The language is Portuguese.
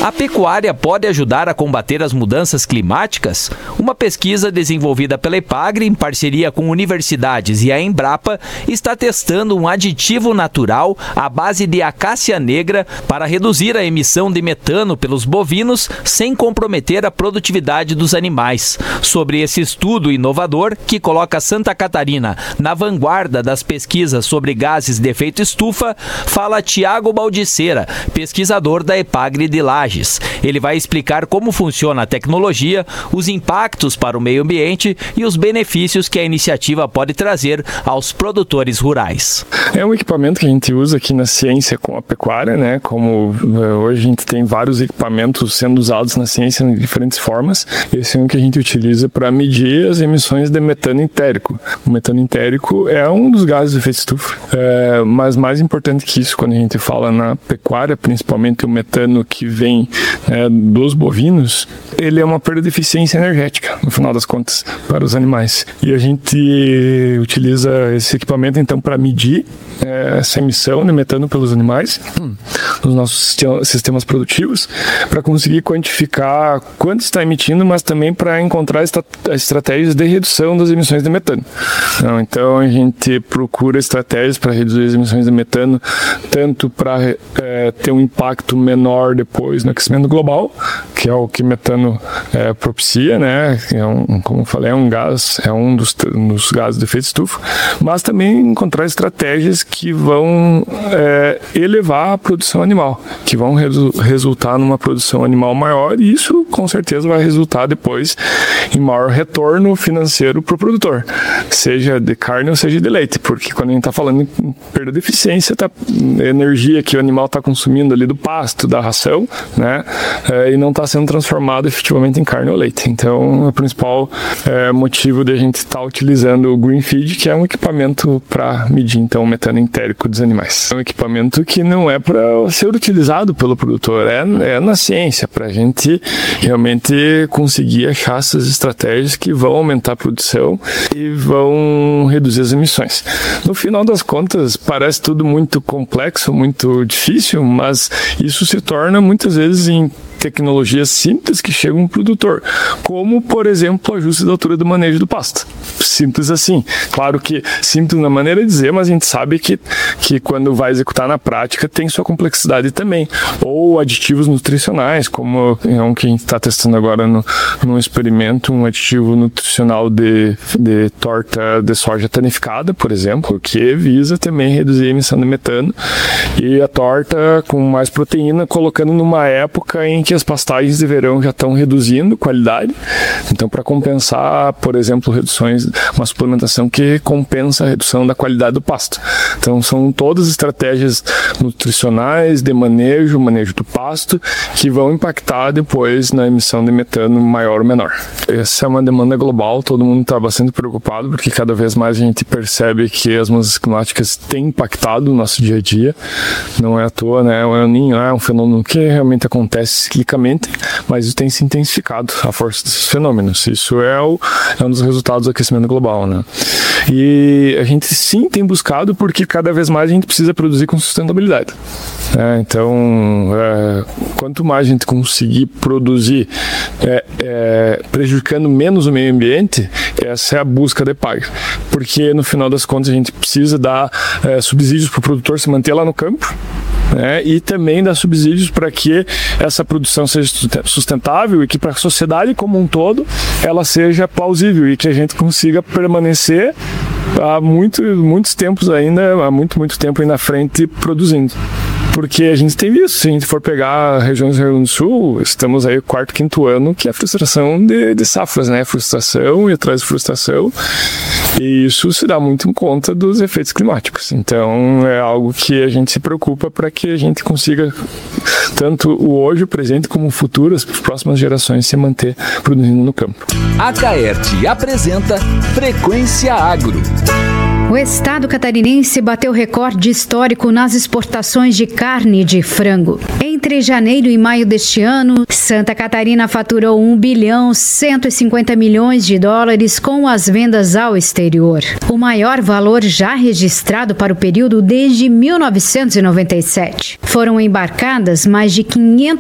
A pecuária pode ajudar a combater as mudanças climáticas? Uma pesquisa desenvolvida pela Epagre, em parceria com universidades e a Embrapa, está testando um aditivo natural à base de acácia negra para reduzir a emissão de metano pelos bovinos sem comprometer a produtividade dos animais. Sobre esse estudo inovador, que coloca Santa Catarina na vanguarda das pesquisas sobre gases de efeito estufa, fala Tiago Baldiceira, pesquisador da Epagre de Lages. Ele vai explicar como funciona a tecnologia, os impactos para o meio ambiente e os benefícios que a iniciativa pode trazer aos produtores rurais. É um equipamento que a gente usa aqui na ciência com a pecuária, né? Como hoje a gente tem vários equipamentos sendo usados na ciência de diferentes formas. Esse é um que a gente utiliza para medir as emissões de metano entérico. O metano entérico é um dos gases de efeito estufa, mas mais importante que isso, quando a gente fala na pecuária, principalmente o metano que vem dos bovinos, ele é uma perda de eficiência energética, no final das contas, para os animais. E a gente utiliza esse equipamento, então, para medir essa emissão de metano pelos animais nos nossos sistemas produtivos, para conseguir quantificar quanto está emitindo, mas também para encontrar estratégias de redução das emissões de metano. Então, a gente procura estratégias para reduzir as emissões de metano, tanto para ter um impacto menor depois no aquecimento global, que é o que metano propicia, né? Como eu falei, é um gás, é um dos gases de efeito estufa, mas também encontrar estratégias que vão elevar a produção animal, que vão resultar numa produção animal maior, e isso com certeza vai resultar depois em maior retorno financeiro para o produtor, seja de carne ou seja de leite, porque quando a gente está falando em perda de eficiência, a energia que o animal está consumindo ali do pasto, da ração, né, e não está sendo transformado efetivamente em carne ou leite. Então, o principal motivo de a gente estar utilizando o Green Feed, que é um equipamento para medir então o metano entérico dos animais. É um equipamento que não é para ser utilizado pelo produtor, é na ciência, para a gente realmente conseguir achar essas estratégias que vão aumentar a produção e vão reduzir as emissões. No final das contas, parece tudo muito complexo, muito difícil, mas isso se torna muitas vezes em tecnologias simples que chegam ao produtor, como, por exemplo, o ajuste da altura do manejo do pasto. Simples assim. Claro que simples na maneira de dizer, mas a gente sabe que quando vai executar na prática tem sua complexidade também. Ou aditivos nutricionais, como é um que a gente está testando agora num experimento, um aditivo nutricional de torta de soja tanificada, por exemplo, que visa também reduzir a emissão de metano, e a torta com mais proteína, colocando numa época em que as pastagens de verão já estão reduzindo qualidade. Então, para compensar, por exemplo, reduções, uma suplementação que compensa a redução da qualidade do pasto. Então, são todas estratégias nutricionais, de manejo do pasto, que vão impactar depois na emissão de metano maior ou menor. Essa é uma demanda global, todo mundo está bastante preocupado, porque cada vez mais a gente percebe que as mudanças climáticas têm impactado o nosso dia a dia. Não é à toa, né? O El Niño é um fenômeno que realmente acontece ciclicamente, mas isso tem se intensificado, a força desses fenômenos. Isso é um dos resultados do aquecimento global, né? E a gente sim tem buscado, porque cada vez mais a gente precisa produzir com sustentabilidade. Então, quanto mais a gente conseguir produzir prejudicando menos o meio ambiente, essa é a busca da Epagre. Porque no final das contas a gente precisa dar subsídios para o produtor se manter lá no campo, e também dar subsídios para que essa produção seja sustentável e que para a sociedade como um todo ela seja plausível e que a gente consiga permanecer há muitos tempos ainda, há muito tempo aí na frente produzindo. Porque a gente tem visto, se a gente for pegar regiões do Rio Grande do Sul, estamos aí 4º, 5º ano, que é a frustração de safras, né? Frustração e atrás de frustração. E isso se dá muito em conta dos efeitos climáticos. Então, é algo que a gente se preocupa para que a gente consiga, tanto o hoje, o presente, como o futuro, as próximas gerações, se manter produzindo no campo. A Caerte apresenta Frequência Agro. O estado catarinense bateu recorde histórico nas exportações de carne de frango. Entre janeiro e maio deste ano, Santa Catarina faturou $1,150 bilhões com as vendas ao exterior. O maior valor já registrado para o período desde 1997. Foram embarcadas mais de 500